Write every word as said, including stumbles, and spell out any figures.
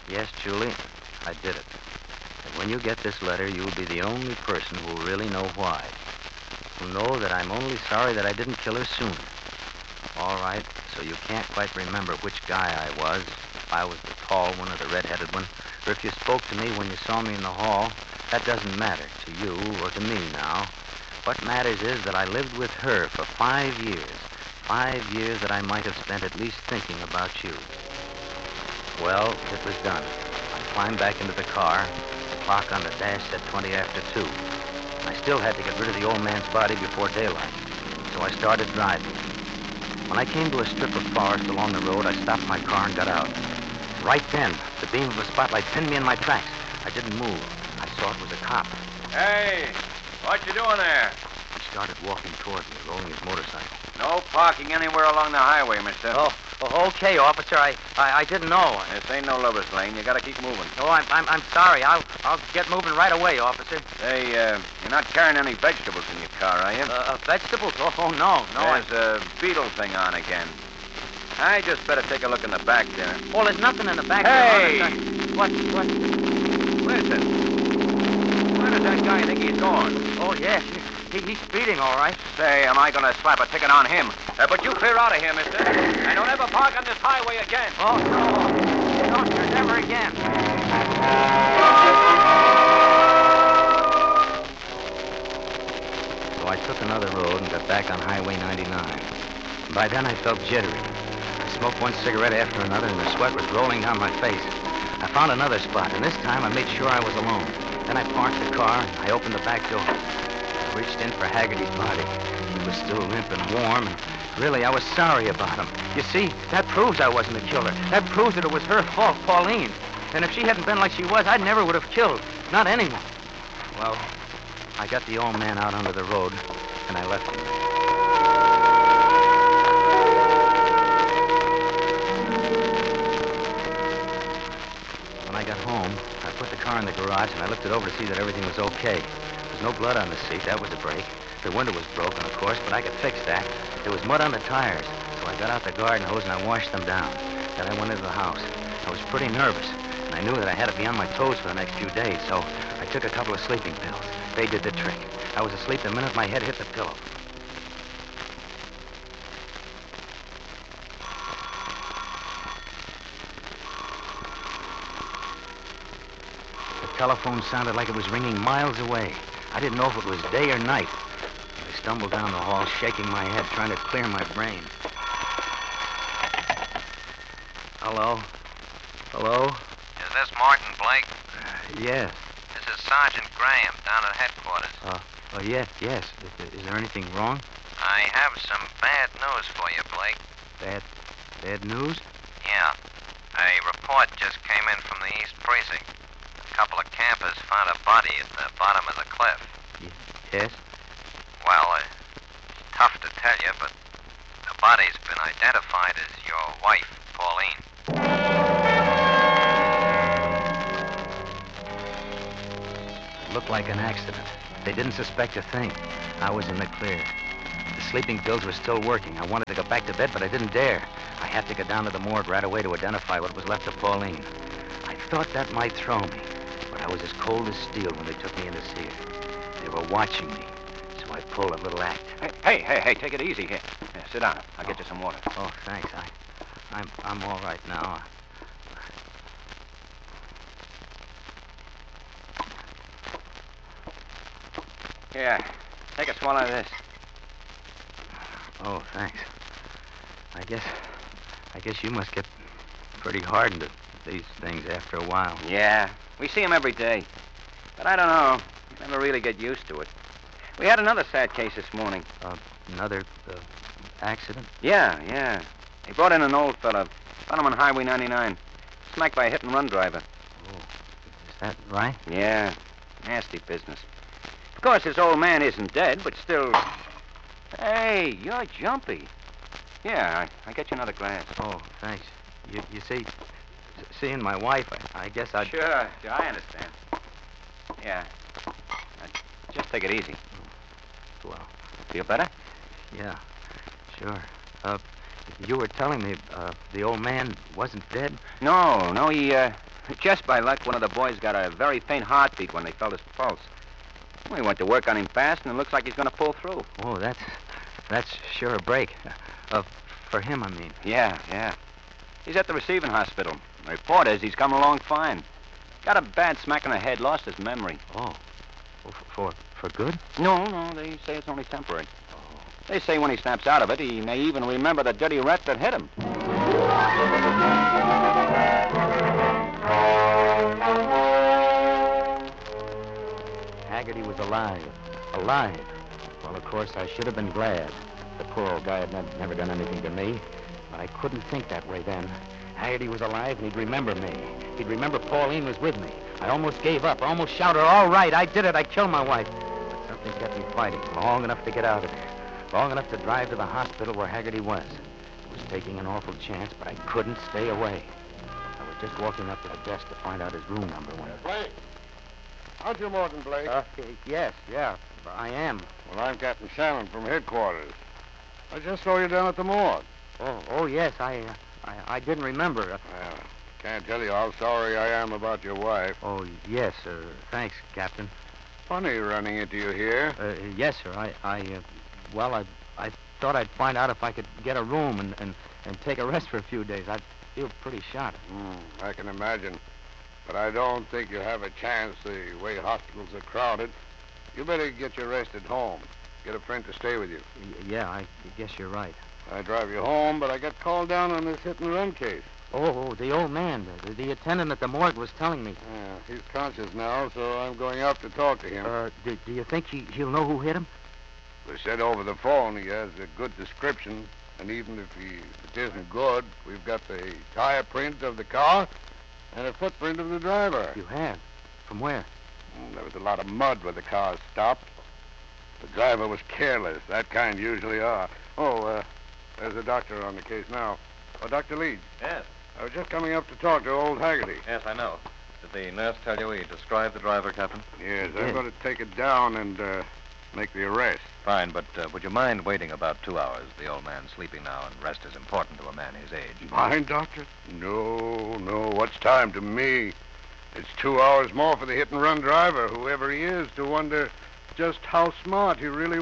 Yes, Julie, I did it. And when you get this letter, you'll be the only person who'll really know why. You'll know that I'm only sorry that I didn't kill her sooner. All right, so you can't quite remember which guy I was, if I was the tall one or the red-headed one, or if you spoke to me when you saw me in the hall. That doesn't matter to you or to me now. What matters is that I lived with her for five years. Five years that I might have spent at least thinking about you. Well, it was done. I climbed back into the car. The clock on the dash said twenty after two. I still had to get rid of the old man's body before daylight. So I started driving. When I came to a strip of forest along the road, I stopped my car and got out. Right then, the beam of the spotlight pinned me in my tracks. I didn't move. I saw it was a cop. Hey, what you doing there? He started walking toward me, rolling his motorcycle. No parking anywhere along the highway, mister. Oh, oh okay, officer. I, I, I didn't know. This ain't no lover's lane. You gotta keep moving. Oh, I'm, I'm, I'm sorry. I'll, I'll get moving right away, officer. Hey, uh, you're not carrying any vegetables in your car, are you? Uh, uh, vegetables? Oh, oh, no, no. I... There's a beetle thing on again. I just better take a look in the back there. Oh, there's nothing in the back Hey! there. What, what? Listen. Where does that guy think he's going? Oh, yes. He, he's speeding, all right. Say, am I gonna slap a ticket on him? Uh, but you clear out of here, mister. And don't ever park on this highway again. Oh, no. No, sir, never again. So I took another road and got back on Highway ninety-nine. By then, I felt jittery. I smoked one cigarette after another, and the sweat was rolling down my face. I found another spot, and this time I made sure I was alone. Then I parked the car, and I opened the back door. I reached in for Haggerty's body. He was still limp and warm, and really, I was sorry about him. You see, that proves I wasn't a killer. That proves that it was her fault, Pauline. And if she hadn't been like she was, I never would have killed. Not anyone. Well, I got the old man out onto the road, and I left him. When I got home, I put the car in the garage, and I looked it over to see that everything was okay. There was no blood on the seat. That was a break. The window was broken, of course, but I could fix that. There was mud on the tires, so I got out the garden hose and I washed them down. Then I went into the house. I was pretty nervous, and I knew that I had to be on my toes for the next few days, so I took a couple of sleeping pills. They did the trick. I was asleep the minute my head hit the pillow. The telephone sounded like it was ringing miles away. I didn't know if it was day or night. I stumbled down the hall, shaking my head, trying to clear my brain. Hello? Hello? Is this Martin Blake? Uh, yes. This is Sergeant Graham down at headquarters. Uh, oh, yes, yes. Is, is there anything wrong? I have some bad news for you, Blake. Bad, bad news? Yeah. A report just came in from the East Precinct. A couple of campers found a body at the bottom of the cliff. Y- yes? Well, uh, it's tough to tell you, but the body's been identified as your wife, Pauline. It looked like an accident. They didn't suspect a thing. I was in the clear. The sleeping pills were still working. I wanted to go back to bed, but I didn't dare. I had to go down to the morgue right away to identify what was left of Pauline. I thought that might throw me, but I was as cold as steel when they took me in to see her. They were watching me, so I pulled a little act. Hey, hey, hey, hey, take it easy here. Here, sit down. I'll get Oh. you some water. Oh, thanks. I, I'm, I'm all right now. Here, take a swallow of this. Oh, thanks. I guess, I guess you must get pretty hardened to these things after a while. Yeah, we see him every day. But I don't know. Never really get used to it. We had another sad case this morning. Uh, another uh, accident? Yeah, yeah. They brought in an old fella. Found him on Highway ninety-nine. Smacked by a hit-and-run driver. Oh, is that right? Yeah, nasty business. Of course, this old man isn't dead, but still... Hey, you're jumpy. Yeah, I, I get you another glass. Oh, thanks. You, you see, s- seeing my wife, I, I guess I'd... Sure, sure, I understand. Yeah. Now, just take it easy. Well, Feel better? yeah, sure. Uh, you were telling me uh, the old man wasn't dead? No, no, he, uh, Just by luck, one of the boys got a very faint heartbeat when they felt his pulse. We went to work on him fast, and it looks like he's going to pull through. Oh, that's that's sure a break. Uh, for him, I mean. Yeah, yeah. He's at the receiving hospital. The report is he's coming along fine. Got a bad smack in the head, lost his memory. Oh, well, for for good? No, no, they say it's only temporary. They say when he snaps out of it, he may even remember the dirty rat that hit him. Haggerty was alive. Alive. Well, of course, I should have been glad. The poor old guy had ne- never done anything to me. But I couldn't think that way then. Haggerty was alive, and he'd remember me. He'd remember Pauline was with me. I almost gave up. I almost shouted, all right, I did it. I killed my wife. But something kept me fighting long enough to get out of there. Long enough to drive to the hospital where Haggerty was. It was taking an awful chance, but I couldn't stay away. I was just walking up to the desk to find out his room number when... Blake. Aren't you Morton Blake? Uh, yes, yeah, I am. Well, I'm Captain Shannon from headquarters. I just saw you down at the morgue. Oh, oh yes, I, uh, I, I didn't remember. Uh, Well, can't tell you how sorry I am about your wife. oh, yes, sir. Thanks, Captain. Funny running into you here. Uh, yes, sir. I, I, uh, well, I, I thought I'd find out if I could get a room and, and, and take a rest for a few days. I feel pretty shot. Hmm, I can imagine. But I don't think you have a chance the way hospitals are crowded. You better get your rest at home. Get a friend to stay with you. Y- yeah, I guess you're right. I drive you home, but I got called down on this hit and run case. Oh, oh the old man, the, the attendant at the morgue was telling me. Yeah, he's conscious now, so I'm going up to talk to him. Uh, do, do you think he, he'll know who hit him? They said over the phone he has a good description, and even if he if it isn't good, we've got the tire print of the car and a footprint of the driver. You have? From where? Mm, There was a lot of mud where the car stopped. The driver was careless. That kind usually are. Oh, uh, there's a doctor on the case now. Oh, Doctor Leeds. Yes, I was just coming up to talk to old Haggerty. yes, I know. Did the nurse tell you he described the driver, Captain? Yes, Yeah. I'm going to take it down and uh, make the arrest. Fine, but uh, would you mind waiting about two hours? The old man's sleeping now, and rest is important to a man his age. Mine, Doctor? No, no. What's time to me? It's two hours more for the hit-and-run driver, whoever he is, to wonder just how smart he really